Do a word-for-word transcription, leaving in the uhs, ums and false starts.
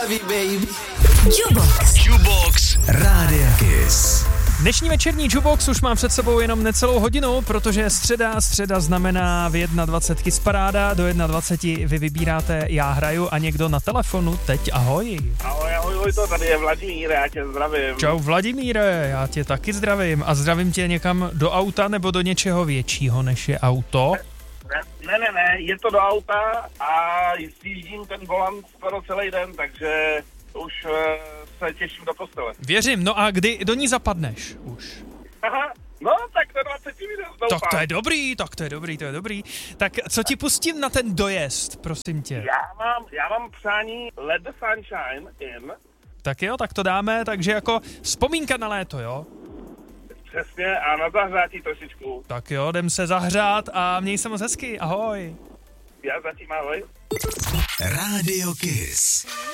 love you, baby. Jukebox. Jukebox Rádia Kiss. Dnešní večerní Jukebox už mám před sebou jenom necelou hodinu, protože je středa, středa znamená v dvacet jedna Kiss Paráda, do dvacet jedna vy vybíráte Já hraju a někdo na telefonu teď, ahoj. Ahoj, ahoj, ahoj, to tady je Vladimír, já tě zdravím. Čau Vladimíre, já tě taky zdravím a zdravím tě někam do auta nebo do něčeho většího než je auto? Ne, ne, ne, ne, je to do auta a sjíždím ten volant skoro celý den, takže už uh, se těším do postele. Věřím, no a kdy do ní zapadneš už? Aha, no tak to dvacet minut doufám. Tak to je dobrý, tak to je dobrý, to je dobrý. Tak co ti pustím na ten dojezd, prosím tě? Já mám, já mám přání Let the Sunshine In. Tak jo, tak to dáme, takže jako vzpomínka na léto, jo? Přesně a na zahřátí trošičku. Tak jo, jdem se zahřát a měj se moc hezky, ahoj. Já zatím ahoj. Rádio Kiss.